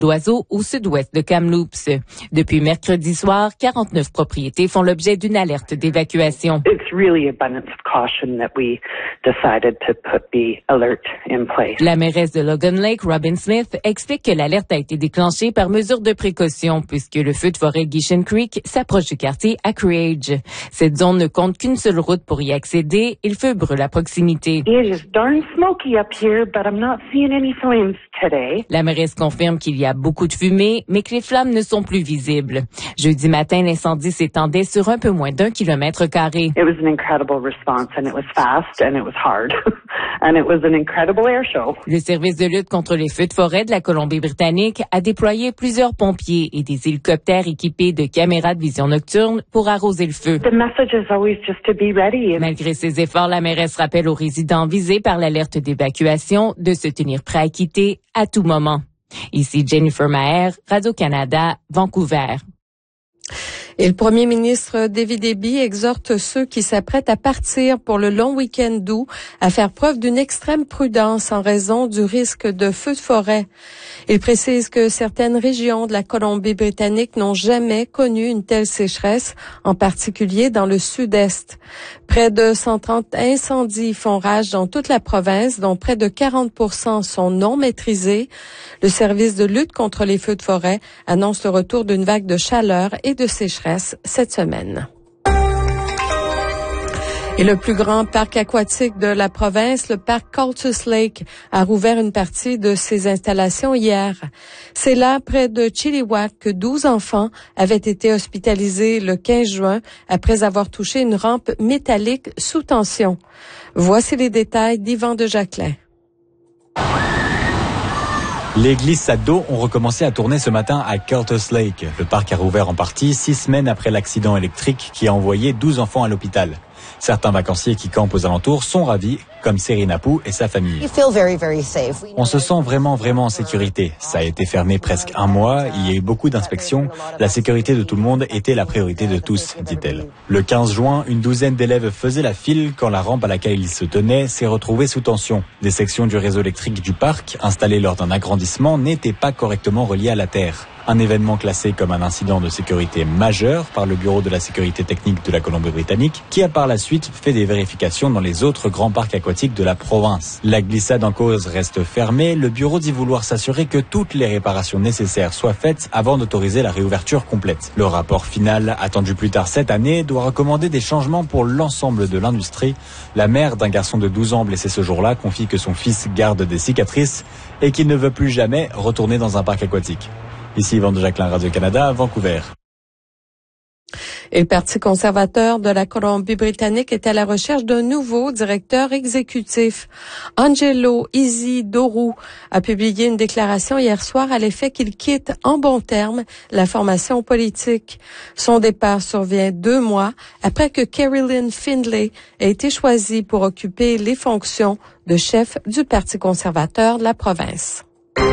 d'oiseaux au sud-ouest de Kamloops. Depuis mercredi soir, 49 propriétés font l'objet d'une alerte d'évacuation. It's really abundance of caution that we decided to put the alert in place. La mairesse de Logan Lake, Robin Smith, explique que l'alerte a été déclenchée par mesure de précaution puisque le feu de forêt Gishon Creek s'approche du quartier Acreage. Cette zone ne compte qu'une seule route pour y accéder et le feu brûle à proximité. It is darn smoky up here, but I'm not seeing any flames today. La mairesse confirme qu'il y a beaucoup de fumée, mais que les flammes ne sont plus visibles. Jeudi matin, l'incendie s'étendait sur un peu moins d'1 kilomètre carré. It was an incredible response, and it was fast, and it was hard, and it was an incredible air show. Le service de lutte contre les feux de forêt de la Colombie-Britannique a déployé plusieurs pompiers et des hélicoptères équipés de caméras de vision nocturne pour arroser le feu. The message is always just to be ready. Malgré ces efforts, la mairesse rappelle aux résidents visés par l'alerte d'évacuation de se tenir prêts à quitter à tout moment. Ici Jennifer Maher, Radio-Canada, Vancouver. Et le premier ministre David Eby exhorte ceux qui s'apprêtent à partir pour le long week-end d'août à faire preuve d'une extrême prudence en raison du risque de feux de forêt. Il précise que certaines régions de la Colombie-Britannique n'ont jamais connu une telle sécheresse, en particulier dans le sud-est. Près de 130 incendies font rage dans toute la province, dont près de 40% sont non maîtrisés. Le service de lutte contre les feux de forêt annonce le retour d'une vague de chaleur et de sécheresse cette semaine. Et le plus grand parc aquatique de la province, le parc Cultus Lake, a rouvert une partie de ses installations hier. C'est là, près de Chilliwack, que 12 enfants avaient été hospitalisés le 15 juin après avoir touché une rampe métallique sous tension. Voici les détails d'Yvan de Jacquelin. Les glissades d'eau ont recommencé à tourner ce matin à Cultus Lake. Le parc a rouvert en partie 6 semaines après l'accident électrique qui a envoyé 12 enfants à l'hôpital. Certains vacanciers qui campent aux alentours sont ravis, comme Serena Pou et sa famille. On se sent vraiment en sécurité. Ça a été fermé presque un mois, il y a eu beaucoup d'inspections. La sécurité de tout le monde était la priorité de tous, dit-elle. Le 15 juin, une douzaine d'élèves faisaient la file quand la rampe à laquelle ils se tenaient s'est retrouvée sous tension. Des sections du réseau électrique du parc, installées lors d'un agrandissement, n'étaient pas correctement reliées à la terre. Un événement classé comme un incident de sécurité majeur par le Bureau de la sécurité technique de la Colombie-Britannique, qui a par la suite fait des vérifications dans les autres grands parcs aquatiques de la province. La glissade en cause reste fermée. Le bureau dit vouloir s'assurer que toutes les réparations nécessaires soient faites avant d'autoriser la réouverture complète. Le rapport final, attendu plus tard cette année, doit recommander des changements pour l'ensemble de l'industrie. La mère d'un garçon de 12 ans blessé ce jour-là confie que son fils garde des cicatrices et qu'il ne veut plus jamais retourner dans un parc aquatique. Ici Yvan de Jacquelin, Radio-Canada, Vancouver. Et le Parti conservateur de la Colombie-Britannique est à la recherche d'un nouveau directeur exécutif. Angelo Isidoro a publié une déclaration hier soir à l'effet qu'il quitte en bons termes la formation politique. Son départ survient 2 mois après que Carolyn Findlay ait été choisie pour occuper les fonctions de chef du Parti conservateur de la province.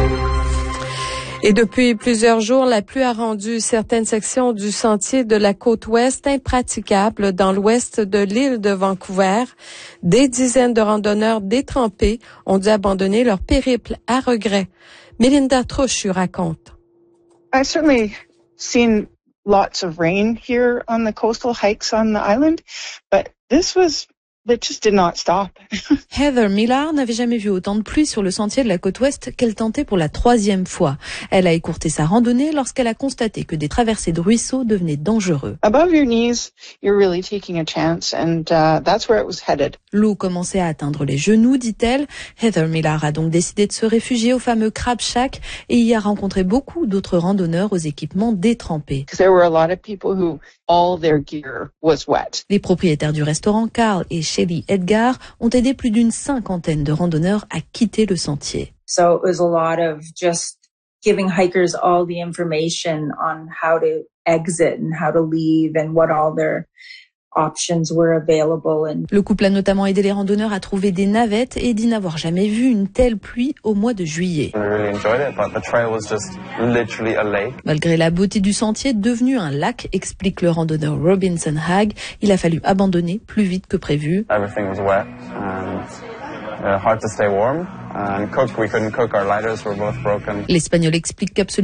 Et depuis plusieurs jours, la pluie a rendu certaines sections du sentier de la côte ouest impraticables dans l'ouest de l'île de Vancouver. Des dizaines de randonneurs détrempés ont dû abandonner leur périple à regret. Mélinda Trochu raconte. I've certainly seen lots of rain here on the coastal hikes on the island, but it just did not stop. Heather Millar n'avait jamais vu autant de pluie sur le sentier de la côte ouest qu'elle tentait pour la 3e fois. Elle a écourté sa randonnée lorsqu'elle a constaté que des traversées de ruisseaux devenaient dangereux. Above your knees, you're really taking a chance, and that's where it was headed. L'eau commençait à atteindre les genoux, dit-elle. Heather Millar a donc décidé de se réfugier au fameux Crab Shack et y a rencontré beaucoup d'autres randonneurs aux équipements détrempés. There were a lot of people who all their gear was wet. Les propriétaires du restaurant Carl et Shelly Edgar ont aidé plus d'une 50aine de randonneurs à quitter le sentier. So it was a lot of just giving hikers all the information on how to exit and how to leave and what all their options were available. Le couple a notamment aidé les randonneurs à trouver des navettes et dit n'avoir jamais vu une telle pluie au mois de juillet. Malgré la beauté du sentier devenu un lac, explique le randonneur Robinson Hagg, il a fallu abandonner plus vite que prévu. L'Espagnol explique qu'absolument